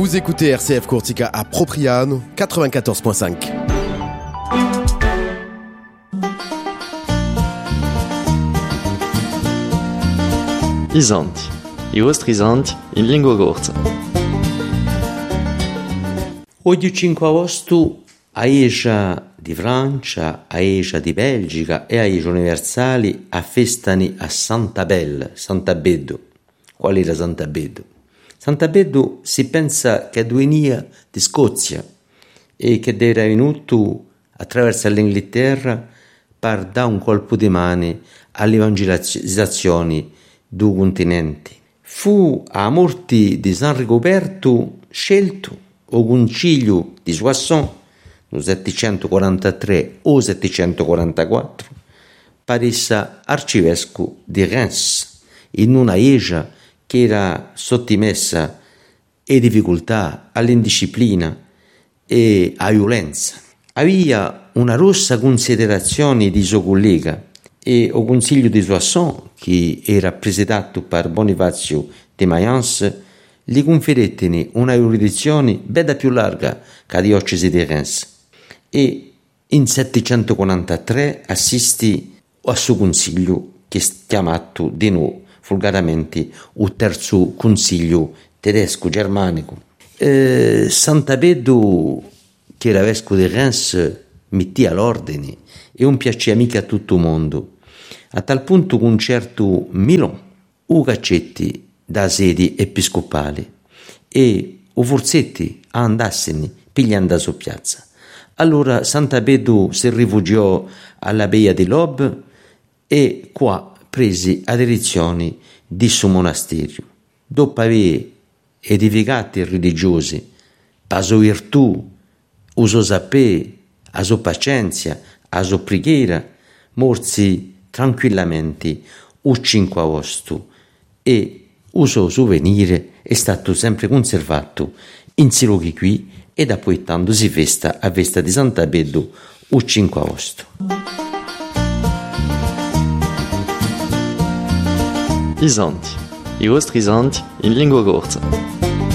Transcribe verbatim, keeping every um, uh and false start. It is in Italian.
Vous écoutez R C F Corsica à Propriano, quatre-vingt-quatorze virgule cinq. Isanti, i vostri isanti in lingua corsa. Oggi cinque agosto a Asia di Francia, a Asia di Belgica e a Asia universali affestano a Santa Belle, Santa Beddo. Qual era Santa Beddo? Santa Beddo si pensa che veniva di Scozia e che era venuto attraverso l'Inghilterra per dare un colpo di mano all'evangelizzazione due continenti. Fu a morte di San Rigoberto scelto o concilio di Soissons nel settecentoquarantatré o settecentoquarantaquattro per essere arcivescovo di Reims in una Asia che era sottomessa a difficoltà, all'indisciplina e a violenza. Aveva una rossa considerazione di suo collega e il Consiglio di Soissons, che era presiedato per Bonifazio de Mayence, gli conferettero una giurisdizione bella più larga che la diocesi di Reims e in settecentoquarantatré assisti al suo consiglio che è chiamato di nuovo vulgarmente il terzo consiglio tedesco germanico. Eh, Santa Beddo, che era vescovo di Reims, metteva l'ordine e un piaceva mica a tutto il mondo, a tal punto che un certo Milon u caccetti da sedi episcopali e u forzetti andassene pigliando su piazza. Allora Santa Beddo si rifugiò alla Baia di Lob e qua presi a direzione di suo monastero. Dopo aver edificato i religiosi, per sua virtù, la sua sapere, la sua pazienza, la sua preghiera, morsi tranquillamente il cinque agosto e il suo souvenir è stato sempre conservato in questi luoghi qui e da poi tanto si festa a festa di Santa Beddo il cinque agosto. Isanti, i vostri isanti in lingua corsa.